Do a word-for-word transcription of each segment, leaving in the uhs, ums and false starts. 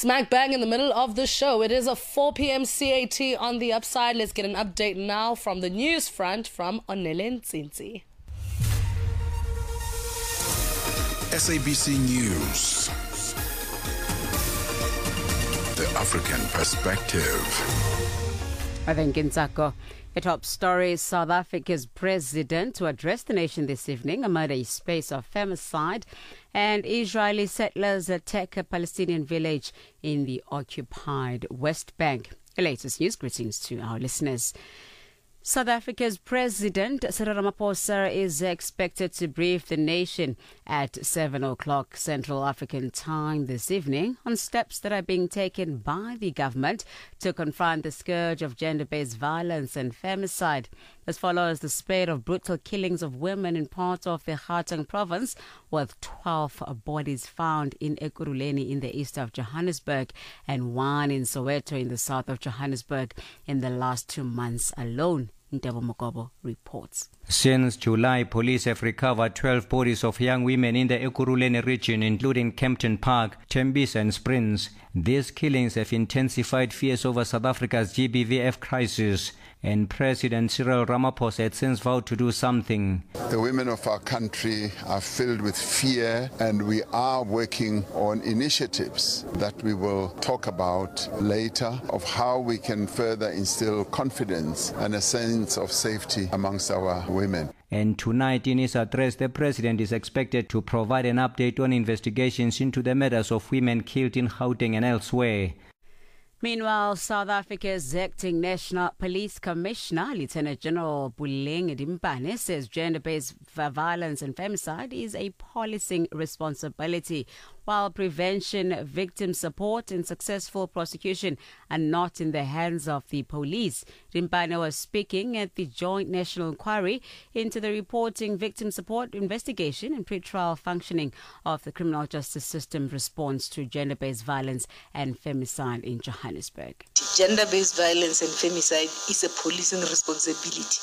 Smack bang in the middle of the show. It is a four p.m. C A T on the upside. Let's get an update now from the news front from Onele Ntsinzi. S A B C News. The African Perspective. I think Ntsako. A top story, South Africa's president to address the nation this evening amid a space of femicide, and Israeli settlers attack a Palestinian village in the occupied West Bank. The latest news. Greetings to our listeners. South Africa's President Cyril Ramaphosa is expected to brief the nation at seven o'clock Central African time this evening on steps that are being taken by the government to confront the scourge of gender-based violence and femicide. This follows the spate of brutal killings of women in part of the Gauteng province, with twelve bodies found in Ekurhuleni in the east of Johannesburg and one in Soweto in the south of Johannesburg in the last two months alone. Ntebo Mokobo reports. Since July, police have recovered twelve bodies of young women in the Ekurhuleni region, including Kempton Park, Tembisa and Springs. These killings have intensified fears over South Africa's G B V F crisis, and President Cyril Ramaphosa had since vowed to do something. The women of our country are filled with fear, and we are working on initiatives that we will talk about later of how we can further instill confidence and a sense of safety amongst our women. And tonight in his address, the president is expected to provide an update on investigations into the murders of women killed in Gauteng and elsewhere. Meanwhile, South Africa's acting National Police Commissioner, Lieutenant General Buleng Dimpane, says gender-based violence and femicide is a policing responsibility, while prevention, victim support and successful prosecution are not in the hands of the police. Dimpane was speaking at the Joint National Inquiry into the reporting, victim support, investigation and pre-trial functioning of the criminal justice system response to gender-based violence and femicide in Johannesburg. Gender-based violence and femicide is a policing responsibility,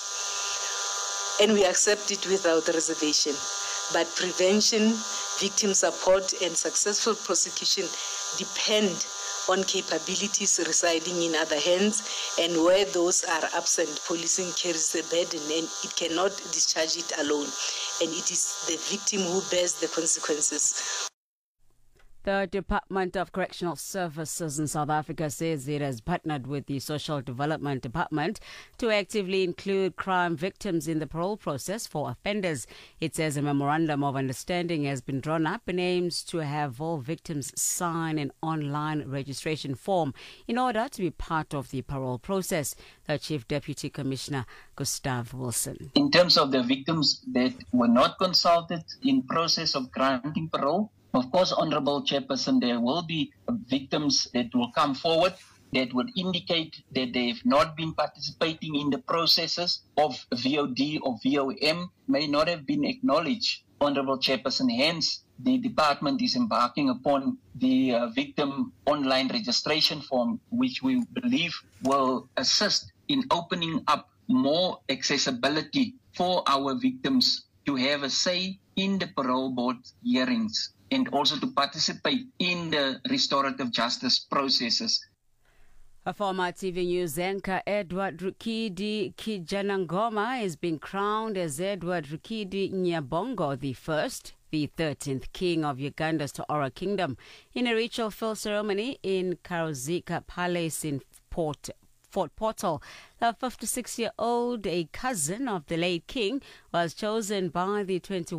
and we accept it without reservation. But prevention, victim support and successful prosecution depend on capabilities residing in other hands, and where those are absent, policing carries the burden and it cannot discharge it alone, and it is the victim who bears the consequences. The Department of Correctional Services in South Africa says it has partnered with the Social Development Department to actively include crime victims in the parole process for offenders. It says a memorandum of understanding has been drawn up and aims to have all victims sign an online registration form in order to be part of the parole process. The Chief Deputy Commissioner, Gustav Wilson. In terms of the victims that were not consulted in process of granting parole, of course, Honourable Chairperson, there will be victims that will come forward that would indicate that they have not been participating in the processes of V O D or V O M, may not have been acknowledged. Honourable Chairperson, hence the department is embarking upon the uh, victim online registration form, which we believe will assist in opening up more accessibility for our victims to have a say in the parole board hearings, and also to participate in the restorative justice processes. A former T V News anchor, Edward Rukidi Kijanangoma, is being crowned as Edward Rukidi Nyabongo the First, the thirteenth king of Uganda's Toora Kingdom, in a ritual-filled ceremony in Karozika Palace in Port Fort Portal. The fifty-six-year-old, a cousin of the late king, was chosen by the twenty